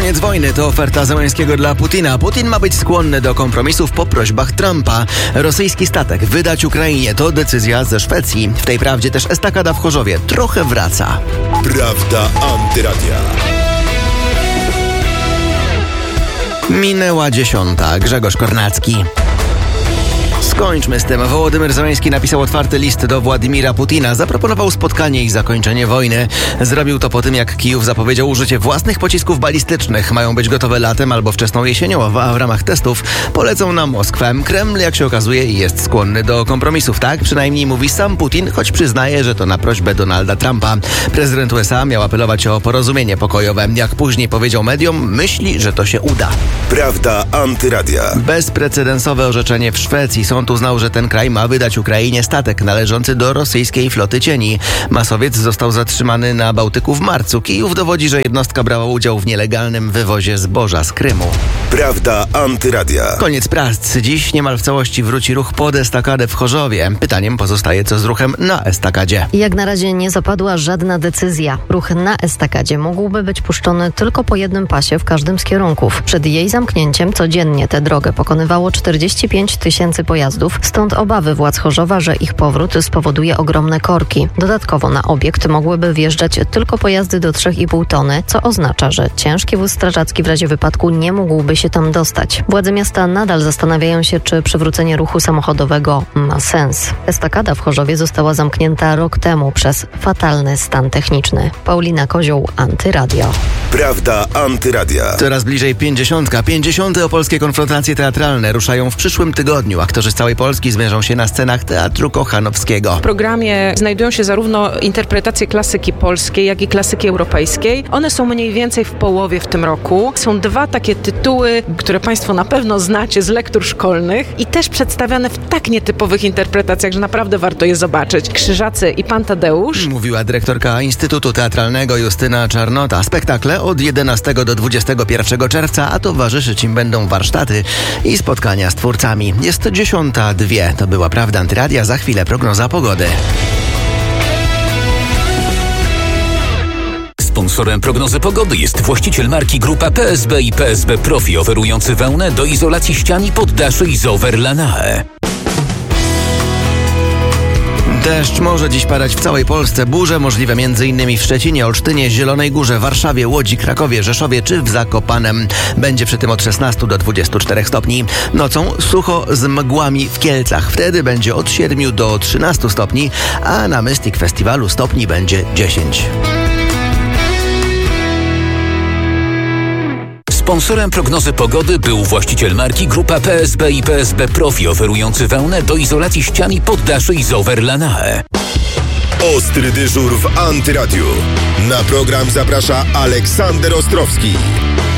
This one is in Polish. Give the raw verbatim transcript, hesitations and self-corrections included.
Koniec wojny to oferta Zełenskiego dla Putina. Putin ma być skłonny do kompromisów po prośbach Trumpa. Rosyjski statek wydać Ukrainie to decyzja ze Szwecji. W tej prawdzie też estakada w Chorzowie trochę wraca. Prawda Antyradia. Minęła dziesiąta. Grzegorz Kornacki. Skończmy z tym. Wołodymyr Zełenski napisał otwarty list do Władimira Putina. Zaproponował spotkanie i zakończenie wojny. Zrobił to po tym, jak Kijów zapowiedział użycie własnych pocisków balistycznych. Mają być gotowe latem albo wczesną jesienią, a w ramach testów polecą na Moskwę. Kreml, jak się okazuje, jest skłonny do kompromisów. Tak przynajmniej mówi sam Putin, choć przyznaje, że to na prośbę Donalda Trumpa. Prezydent U S A miał apelować o porozumienie pokojowe. Jak później powiedział mediom, myśli, że to się uda. Prawda Antyradia. Bezprecedensowe orzeczenie w Szwecji. Sąd uznał, że ten kraj ma wydać Ukrainie statek należący do rosyjskiej floty cieni. Masowiec został zatrzymany na Bałtyku w marcu. Kijów dowodzi, że jednostka brała udział w nielegalnym wywozie zboża z Krymu. Prawda Antyradia. Koniec prac. Dziś niemal w całości wróci ruch pod estakadę w Chorzowie. Pytaniem pozostaje, co z ruchem na estakadzie. Jak na razie nie zapadła żadna decyzja. Ruch na estakadzie mógłby być puszczony tylko po jednym pasie w każdym z kierunków. Przed jej zamknięciem codziennie tę drogę pokonywało czterdzieści pięć tysięcy pojazdów, stąd obawy władz Chorzowa, że ich powrót spowoduje ogromne korki. Dodatkowo na obiekt mogłyby wjeżdżać tylko pojazdy do trzy i pół tony, co oznacza, że ciężki wóz strażacki w razie wypadku nie mógłby się tam dostać. Władze miasta nadal zastanawiają się, czy przywrócenie ruchu samochodowego ma sens. Estakada w Chorzowie została zamknięta rok temu przez fatalny stan techniczny. Paulina Kozioł, Antyradio. Prawda Antyradia. Coraz bliżej pięćdziesiątka. Pięćdziesiąte opolskie konfrontacje teatralne ruszają w przyszłym tygodniu. Aktorzy z całej Polski zmierzą się na scenach Teatru Kochanowskiego. W programie znajdują się zarówno interpretacje klasyki polskiej, jak i klasyki europejskiej. One są mniej więcej w połowie w tym roku. Są dwa takie tytuły, które Państwo na pewno znacie z lektur szkolnych i też przedstawiane w tak nietypowych interpretacjach, że naprawdę warto je zobaczyć. Krzyżacy i Pan Tadeusz. Mówiła dyrektorka Instytutu Teatralnego Justyna Czarnota. Spektakle od jedenastego do dwudziestego pierwszego czerwca, a towarzyszyć im będą warsztaty i spotkania z twórcami. Jest dziesiąta dwie. To była Prawda Antyradia. Za chwilę prognoza pogody. Sponsorem prognozy pogody jest właściciel marki Grupa P S B i P S B Profi, oferujący wełnę do izolacji ścian i poddaszy Isover Lanae. Deszcz może dziś padać w całej Polsce. Burze możliwe m.in. w Szczecinie, Olsztynie, Zielonej Górze, Warszawie, Łodzi, Krakowie, Rzeszowie czy w Zakopanem. Będzie przy tym od szesnastu do dwudziestu czterech stopni. Nocą sucho z mgłami w Kielcach. Wtedy będzie od siedmiu do trzynastu stopni, a na Mystic Festiwalu stopni będzie dziesięć. Sponsorem prognozy pogody był właściciel marki Grupa P S B i P S B Profi, oferujący wełnę do izolacji ścian i poddaszy Isover Lanae. Ostry dyżur w Antyradiu. Na program zaprasza Aleksander Ostrowski.